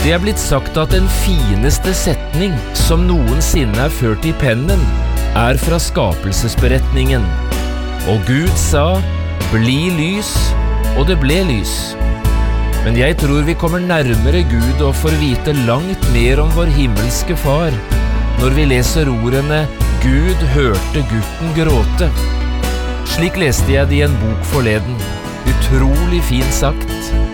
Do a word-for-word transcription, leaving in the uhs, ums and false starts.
Det er blitt sagt at den fineste setning som noensinne er ført i pennen, er fra skapelsesberetningen. Og Gud sa, bli lys, og det ble lys. Men jeg tror vi kommer nærmere Gud og får vite langt mer om vår himmelske far, når vi leser ordene Gud hørte gutten gråte. Slik leste jeg det i en bok forleden. Utrolig fint sagt.